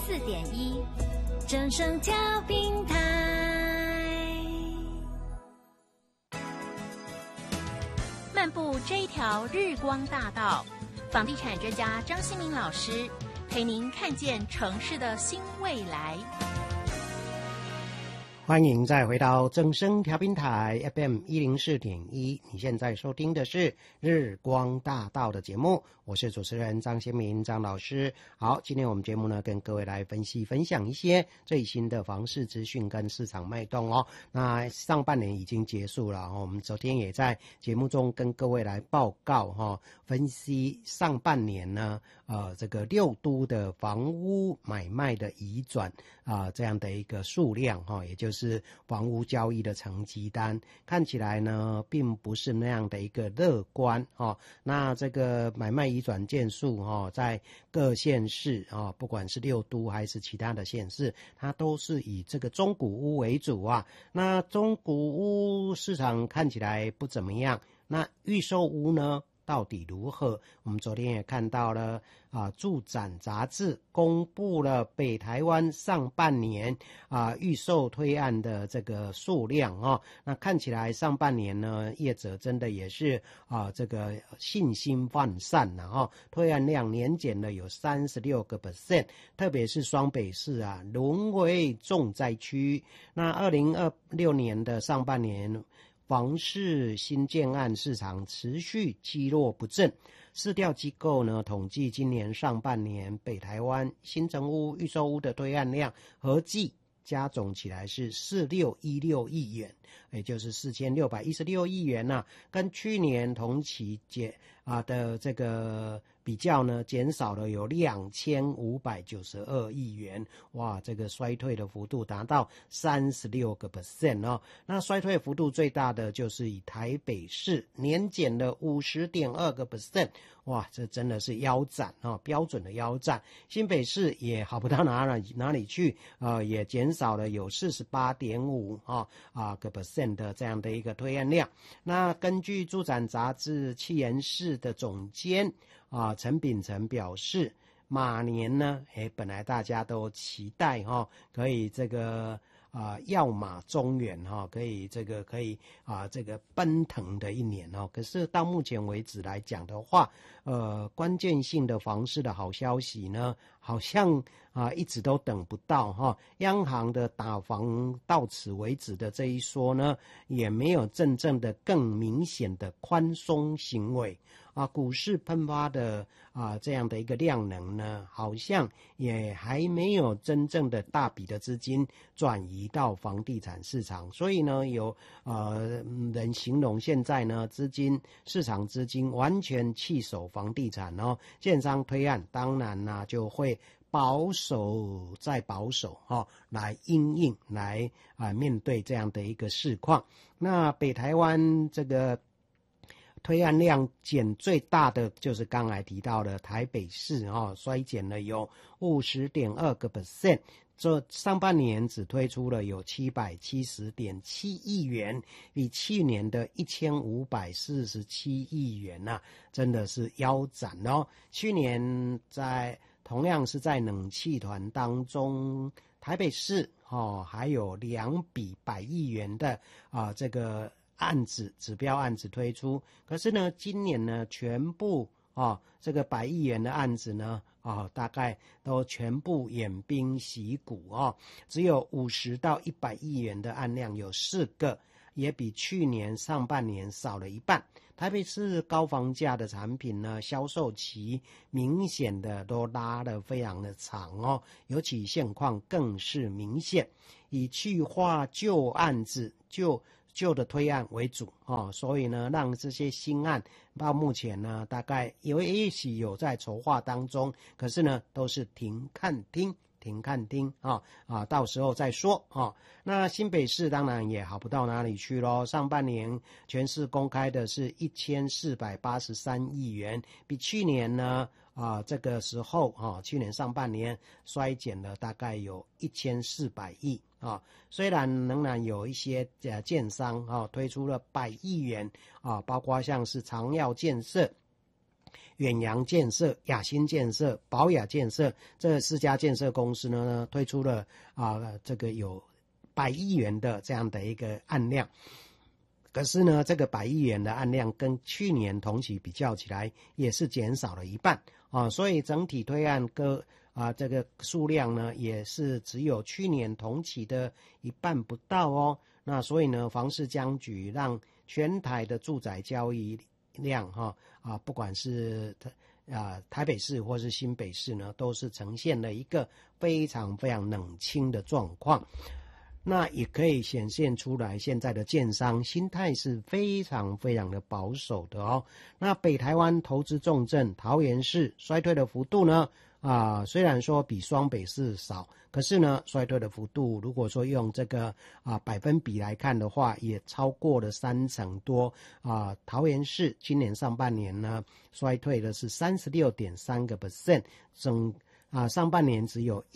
104.1正声调频台。漫步这一条日光大道，房地产专家张新民老师陪您看见城市的新未来。 欢迎再回到正声调频台 FM 104.1，你现在收听的是日光大道的节目，我是主持人张先民张老师。好，今天我们节目呢跟各位来分享一些最新的房市资讯跟市场脉动哦。那上半年已经结束了，我们昨天也在节目中跟各位来报告分析上半年呢这个6都的房屋买卖的移转这样的一个数量也就是房屋交易的成绩单，看起来呢并不是那样的一个乐观那这个买卖移转件数在各县市不管是6都还是其他的县市，它都是以这个中古屋为主那中古屋市场看起来不怎么样，那预售屋呢到底如何？我们昨天也看到了住展杂志公布了北台湾上半年预售推案的这个数量那看起来上半年呢业者真的也是这个信心涣散推案量年减了有 36%， 特别是双北市沦为重灾区。那2026年的上半年房市新建案市场持续积弱不振，市调机构呢统计今年上半年北台湾新成屋预售屋的推案量合计加总起来是4616亿元，也就是4616亿元跟去年同期的这个比较呢减少了有2592亿元，哇，这个衰退的幅度达到36%那衰退幅度最大的就是以台北市年减了50.2%，哇，这真的是腰斩标准的腰斩。新北市也好不到哪里去也减少了有 48.5% 的这样的一个推案量。那根据住展杂志企研室的总监陈秉成表示，马年呢本来大家都期待可以这个耀马中原可以这个奔腾的一年可是到目前为止来讲的话关键性的房市的好消息呢好像一直都等不到央行的打房到此为止的这一说呢也没有真正的更明显的宽松行为股市喷发的这样的一个量能呢好像也还没有真正的大笔的资金转移到房地产市场，所以呢有人形容现在呢市场资金完全弃守房地产建商推案当然就会保守再保守来因应来面对这样的一个市况。那北台湾这个推案量减最大的就是刚才提到的台北市衰减了有 50.2%， 这上半年只推出了有 770.7 亿元，比去年的1547亿元真的是腰斩去年同样是在冷气团当中，台北市还有2笔100亿元的这个指标案子推出，可是呢今年呢全部这个100亿元的案子呢大概都全部偃兵息鼓只有50到100亿元的案量有4个，也比去年上半年少了一半。台北市高房价的产品呢销售期明显的都拉得非常的长尤其现况更是明显，以去化旧案子旧的推案为主所以呢让这些新案到目前呢大概也许有在筹划当中，可是呢都是停看听到时候再说那新北市当然也好不到哪里去咯，上半年全市公开的是1483亿元，比去年呢这个时候去年上半年衰减了大概有1400亿虽然仍然有一些建商推出了100亿元包括像是长耀建设远洋建设、亚新建设、宝雅建设这4家建设公司呢推出了这个有100亿元的这样的一个案量。可是呢，这个100亿元的案量跟去年同期比较起来，也是减少了一半所以整体推案这个数量呢，也是只有去年同期的一半不到哦。那所以呢，房市僵局让全台的住宅交易量不管是台北市或是新北市呢，都是呈现了一个非常非常冷清的状况。那也可以显现出来，现在的建商心态是非常非常的保守的哦。那北台湾投资重镇桃园市衰退的幅度呢，虽然说比双北市少，可是呢，衰退的幅度如果说用这个百分比来看的话，也超过了30%多桃园市今年上半年呢，衰退的是36.3%，上半年只有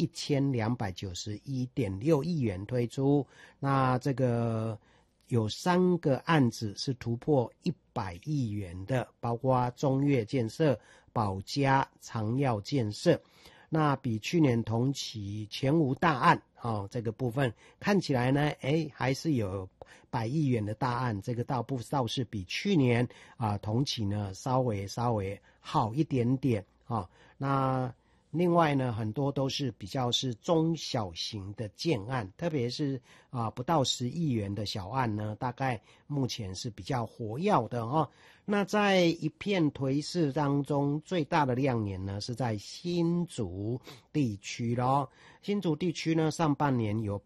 1291.6亿元推出，那这个有3个案子是突破100亿元的，包括中越建设、保家、长耀建设。那比去年同期前无大案这个部分看起来呢，还是有100亿元的大案，这个倒是比去年同期呢稍微好一点点那另外呢，很多都是比较是中小型的建案，特别是不到10亿元的小案呢，大概目前是比较活跃的那在一片颓势当中，最大的亮眼呢是在新竹地区咯。新竹地区呢，上半年有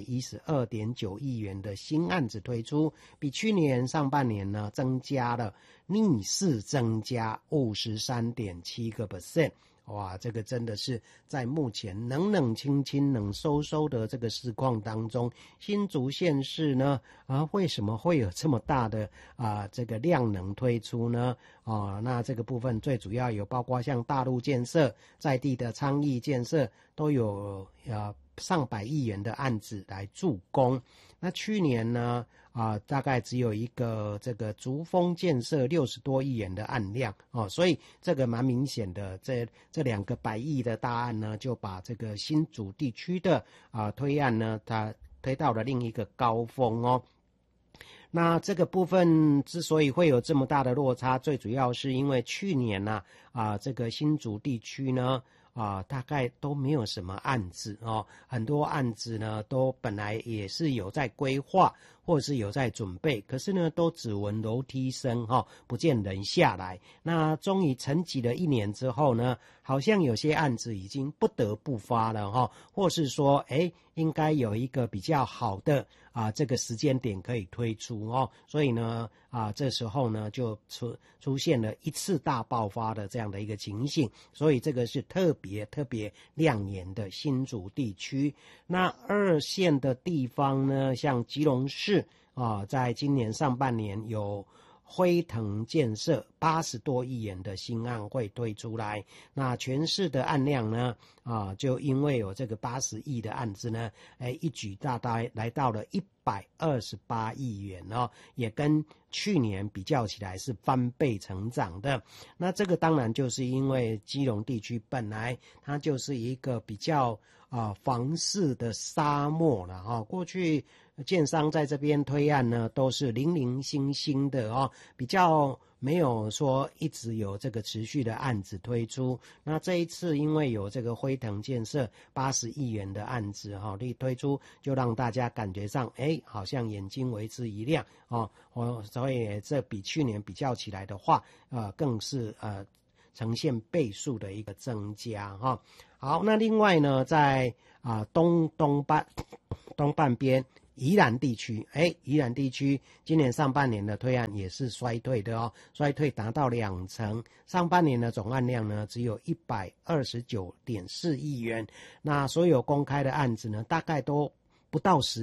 812.9亿元的新案子推出，比去年上半年呢逆势增加 53.7%。哇，这个真的是在目前冷清清、冷收收的这个市况当中，新竹县市呢为什么会有这么大的这个量能推出呢？那这个部分最主要有包括像大陆建设、在地的昌邑建设都有上百亿元的案子来助攻。那去年呢大概只有一个这个竹峰建设60多亿元的案量所以这个蛮明显的，这2个100亿的大案呢，就把这个新竹地区的推案呢，它推到了另一个高峰哦。那这个部分之所以会有这么大的落差，最主要是因为去年这个新竹地区呢大概都没有什么案子很多案子呢都本来也是有在规划或者是有在准备，可是呢都只闻楼梯声不见人下来。那终于沉寂了1年之后呢，好像有些案子已经不得不发了或是说应该有一个比较好的这个时间点可以推出所以呢这时候呢就出现了一次大爆发的这样的一个情形，所以这个是特别亮眼的新竹地区。那2线的地方呢，像基隆市在今年上半年有辉腾建设80多亿元的新案会推出来，那全市的案量呢就因为有这个80亿的案子呢一举大概来到了128亿元也跟去年比较起来是翻倍成长的。那这个当然就是因为基隆地区本来它就是一个比较房市的沙漠了过去建商在这边推案呢都是零零星星的比较没有说一直有这个持续的案子推出。那这一次因为有这个辉腾建设80亿元的案子推出，就让大家感觉上好像眼睛为之一亮所以这比去年比较起来的话更是呈现倍数的一个增加好，那另外呢在东半边宜兰地区宜兰地区今年上半年的推案也是衰退的衰退达到2成，上半年的总案量呢只有129.4亿元，那所有公开的案子呢大概都不到10亿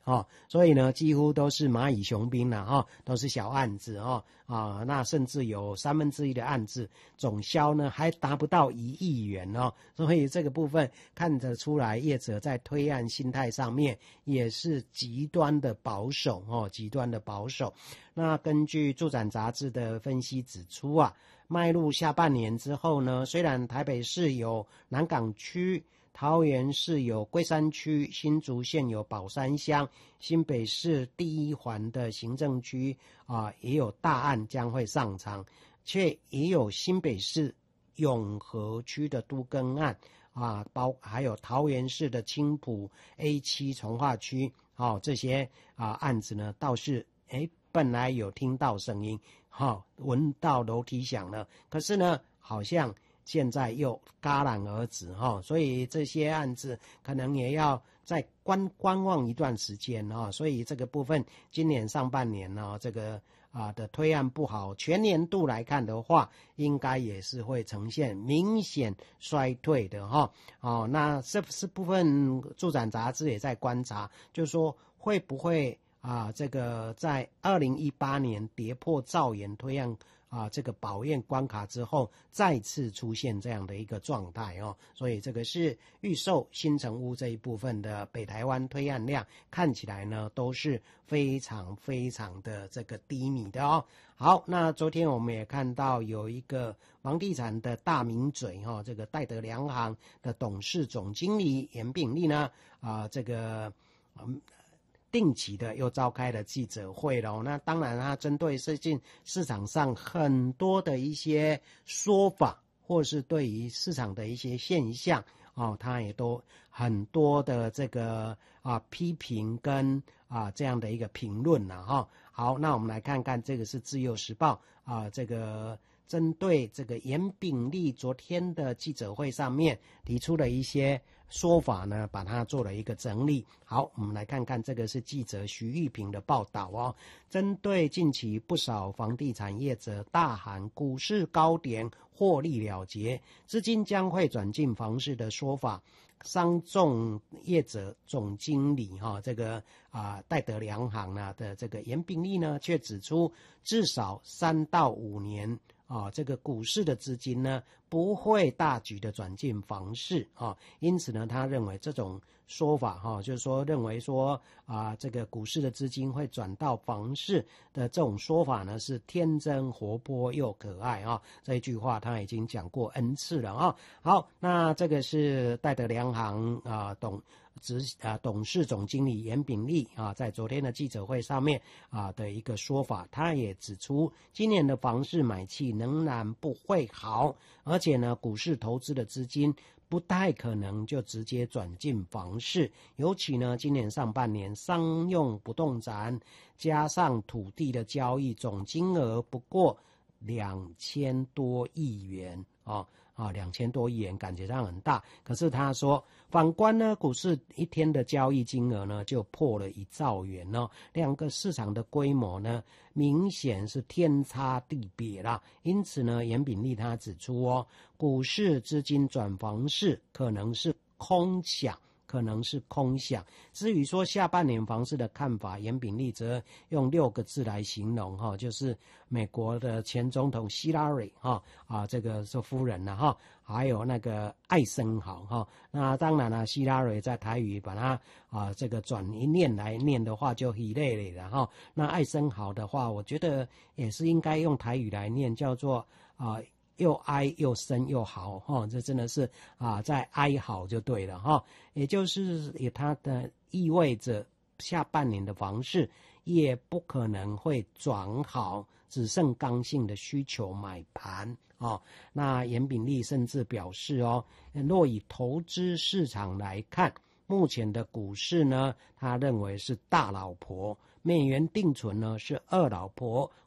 所以呢几乎都是蚂蚁雄兵啦都是小案子那甚至有1/3的案子总销呢还达不到1亿元所以这个部分看得出来业者在推案心态上面也是极端的保守极端的保守。那根据住展杂志的分析指出迈入下半年之后呢，虽然台北市有南港区，桃园市有龟山区，新竹县有宝山乡，新北市第一环的行政区也有大案将会上场，却也有新北市永和区的都更案还有桃园市的青埔 A7 重划区这些案子呢倒是本来有听到声音闻到楼梯响了，可是呢好像现在又戛然而止所以这些案子可能也要再观望一段时间所以这个部分今年上半年这个的推案不好，全年度来看的话应该也是会呈现明显衰退的那这部分住展杂志也在观察，就是说会不会这个在2018年跌破兆元推案这个保验关卡之后再次出现这样的一个状态所以这个是预售新成屋这一部分的北台湾推案量看起来呢都是非常非常的这个低迷的好，那昨天我们也看到有一个房地产的大名嘴这个戴德梁行的董事总经理严炳立呢这个定期的又召开了记者会了那当然他针对最近市场上很多的一些说法，或是对于市场的一些现象他也都很多的这个批评跟这样的一个评论好，那我们来看看这个是自由时报这个针对这个严炳立昨天的记者会上面提出了一些说法呢，把它做了一个整理。好，我们来看看这个是记者徐玉平的报道针对近期不少房地产业者大喊股市高点获利了结，资金将会转进房市的说法，商仲业者总经理这个戴德梁行的这个严炳立呢，却指出至少3到5年这个股市的资金呢不会大举的转进房市因此呢他认为这种说法就是说认为说这个股市的资金会转到房市的这种说法呢是天真活泼又可爱这一句话他已经讲过 N 次了好，那这个是戴德梁行董事总经理严炳立在昨天的记者会上面的一个说法，他也指出今年的房市买气仍然不会好，而且呢股市投资的资金不太可能就直接转进房市，尤其呢今年上半年商用不动产加上土地的交易总金额不过2000多亿元2000多亿元感觉上很大，可是他说反观呢股市一天的交易金额呢就破了1兆元两个市场的规模呢明显是天差地别啦。因此呢严炳立他指出股市资金转房市可能是空想，至于说下半年房市的看法，严炳立则用6个字来形容就是美国的前总统希拉蕊这个是夫人还有那个艾森豪那当然了希拉蕊在台语把它这个转一念来念的话就希累累了那艾森豪的话我觉得也是应该用台语来念，叫做又哀又深又豪这真的是在哀嚎就对了也就是它的意味着下半年的房市也不可能会转好，只剩刚性的需求买盘那严炳立甚至表示若以投资市场来看，目前的股市呢他认为是大老婆，美元定存呢是二老婆，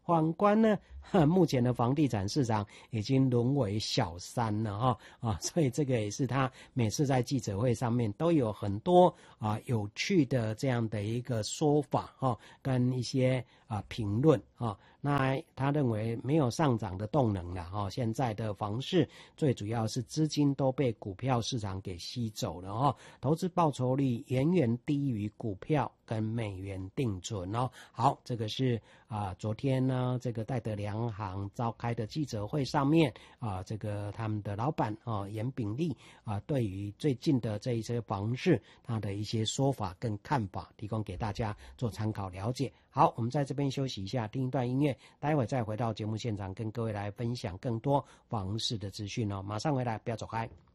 反观呢，目前的房地产市场已经沦为小三了所以这个也是他每次在记者会上面都有很多有趣的这样的一个说法跟一些评论那他认为没有上涨的动能了现在的房市最主要是资金都被股票市场给吸走了投资报酬率远远低于股票跟美元定存好，这个是昨天呢这个戴德梁行召开的记者会上面这个他们的老板严炳立对于最近的这一些房市他的一些说法跟看法提供给大家做参考了解。好，我们在这边休息一下，听一段音乐，待会再回到节目现场跟各位来分享更多房市的资讯马上回来，不要走开。